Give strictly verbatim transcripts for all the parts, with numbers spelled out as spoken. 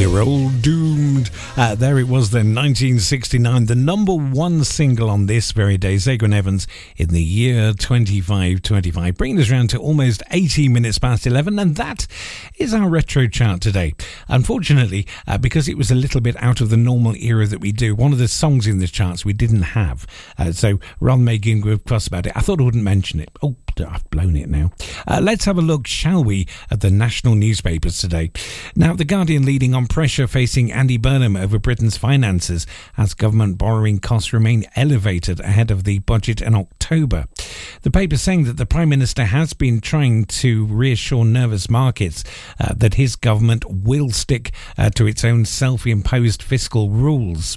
You're all doomed. Uh, there it was then, nineteen sixty-nine, the number one single on this very day, Zagon Evans, in the year twenty-five twenty-five, bringing us round to almost eighteen minutes past eleven, and that is our retro chart today. Unfortunately, uh, because it was a little bit out of the normal era that we do, one of the songs in the charts we didn't have, uh, so rather than making a fuss about it, I thought I wouldn't mention it. Oh, I've blown it now. Uh, let's have a look, shall we, at the national newspapers today. Now, The Guardian leading on pressure facing Andy Burnham over Britain's finances as government borrowing costs remain elevated ahead of the budget in October. The paper saying that the Prime Minister has been trying to reassure nervous markets uh, that his government will stick uh, to its own self-imposed fiscal rules.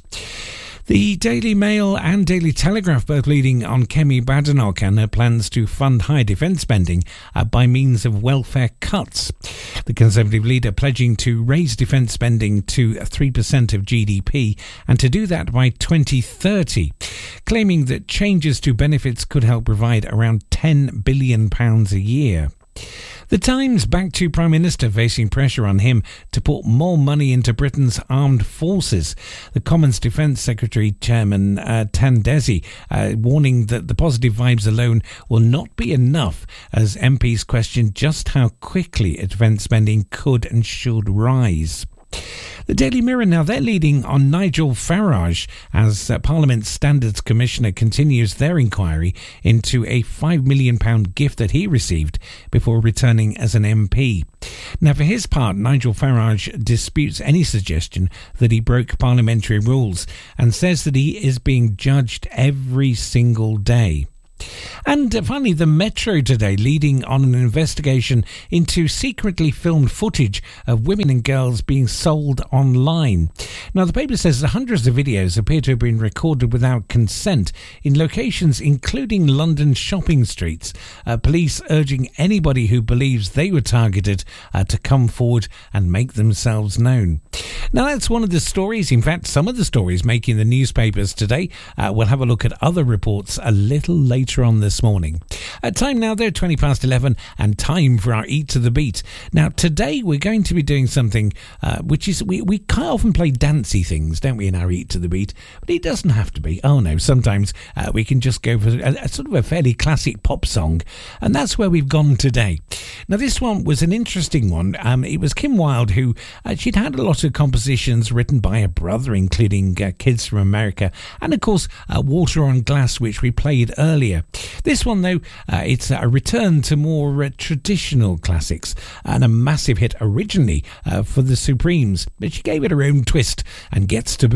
The Daily Mail and Daily Telegraph both leading on Kemi Badenoch and her plans to fund high defence spending uh, by means of welfare cuts. The Conservative leader pledging to raise defence spending to three percent of G D P and to do that by twenty thirty, claiming that changes to benefits could help provide around ten billion pounds a year. The Times back to Prime Minister facing pressure on him to put more money into Britain's armed forces. The Commons Defence Secretary Chairman uh, Tandezi uh, warning that the positive vibes alone will not be enough as M Ps question just how quickly defence spending could and should rise. The Daily Mirror now, they're leading on Nigel Farage as uh, Parliament's Standards Commissioner continues their inquiry into a five million pounds gift that he received before returning as an M P. Now, for his part, Nigel Farage disputes any suggestion that he broke parliamentary rules and says that he is being judged every single day. And uh, finally, the Metro today leading on an investigation into secretly filmed footage of women and girls being sold online. Now, the paper says that hundreds of videos appear to have been recorded without consent in locations including London shopping streets. Uh, police urging anybody who believes they were targeted uh, to come forward and make themselves known. Now, that's one of the stories, in fact, some of the stories making the newspapers today. Uh, we'll have a look at other reports a little later on this morning. At time now, they're twenty past eleven, and time for our Eat to the Beat. Now, today we're going to be doing something uh, which is, we, we quite often play dancey things, don't we, in our Eat to the Beat? But it doesn't have to be. Oh no, sometimes uh, we can just go for a, a sort of a fairly classic pop song, and that's where we've gone today. Now, this one was an interesting one. Um, it was Kim Wilde who, uh, she'd had a lot of compositions written by her brother, including uh, Kids from America, and of course, uh, Water on Glass, which we played earlier. This one, though, uh, it's a return to more uh, traditional classics and a massive hit originally uh, for the Supremes, but she gave it her own twist and gets to